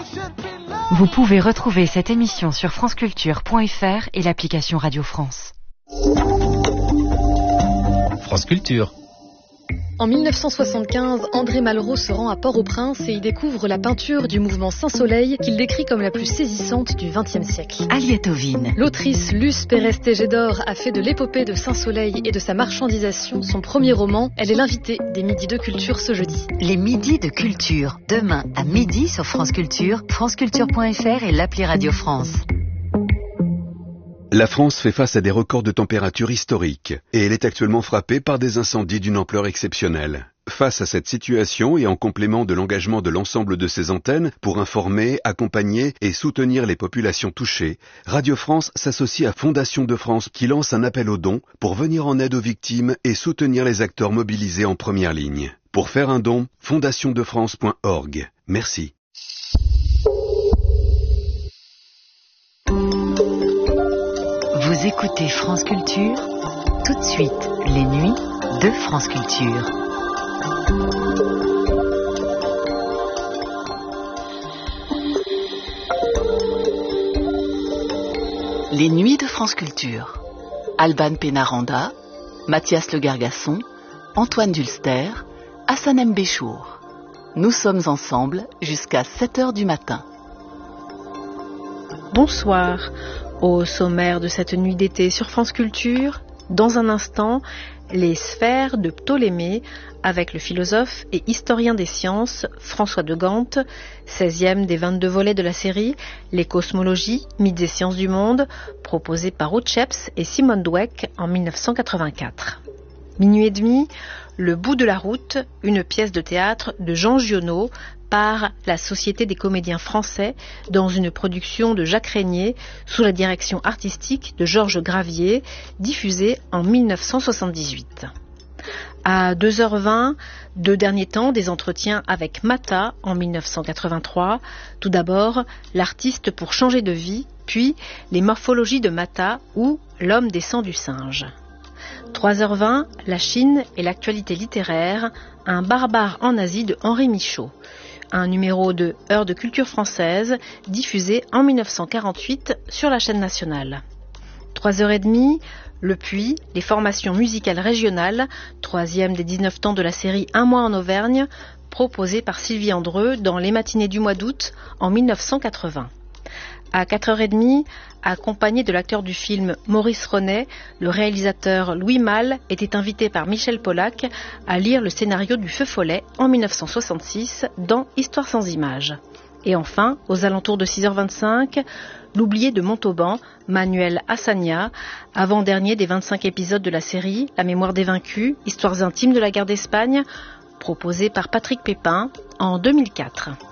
Vous pouvez retrouver cette émission sur franceculture.fr et l'application Radio France. France Culture. En 1975, André Malraux se rend à Port-au-Prince et y découvre la peinture du mouvement Saint-Soleil qu'il décrit comme la plus saisissante du XXe siècle. Aliétovine. L'autrice Luce Pérez-Tégédor a fait de l'épopée de Saint-Soleil et de sa marchandisation son premier roman. Elle est l'invitée des Midis de Culture ce jeudi. Les Midis de Culture, demain à midi sur France Culture, franceculture.fr et l'appli Radio France. La France fait face à des records de température historiques et elle est actuellement frappée par des incendies d'une ampleur exceptionnelle. Face à cette situation et en complément de l'engagement de l'ensemble de ses antennes pour informer, accompagner et soutenir les populations touchées, Radio France s'associe à Fondation de France qui lance un appel aux dons pour venir en aide aux victimes et soutenir les acteurs mobilisés en première ligne. Pour faire un don, fondationdefrance.org. Merci. Vous écoutez France Culture, tout de suite, les nuits de France Culture. Les nuits de France Culture. Alban Pénaranda, Mathias Le Gargasson, Antoine Dulster, Hassanem Béchour. Nous sommes ensemble jusqu'à 7h du matin. Bonsoir. Au sommaire de cette nuit d'été sur France Culture, dans un instant, les sphères de Ptolémée avec le philosophe et historien des sciences François de Gant, 16e des 22 volets de la série Les cosmologies, mythes et sciences du monde, proposé par Otscheps et Simone Dweck en 1984. Minuit et demi, Le bout de la route, une pièce de théâtre de Jean Giono par la Société des comédiens français dans une production de Jacques Régnier sous la direction artistique de Georges Gravier, diffusée en 1978. À 2h20, deux derniers temps des entretiens avec Mata en 1983. Tout d'abord, l'artiste pour changer de vie, puis les morphologies de Mata ou l'homme des sangs du singe. 3h20, la Chine et l'actualité littéraire, un barbare en Asie de Henri Michaud. Un numéro de Heure de culture française diffusé en 1948 sur la chaîne nationale. 3h30, Le Puy, les formations musicales régionales, 3e des 19 temps de la série Un mois en Auvergne, proposée par Sylvie Andreu dans les matinées du mois d'août en 1980. À 4h30, accompagné de l'acteur du film Maurice Ronet, le réalisateur Louis Malle était invité par Michel Polac à lire le scénario du Feu Follet en 1966 dans Histoire sans images. Et enfin, aux alentours de 6h25, L'oublié de Montauban, Manuel Assagna, avant-dernier des 25 épisodes de la série La mémoire des vaincus, histoires intimes de la guerre d'Espagne, proposé par Patrick Pépin en 2004.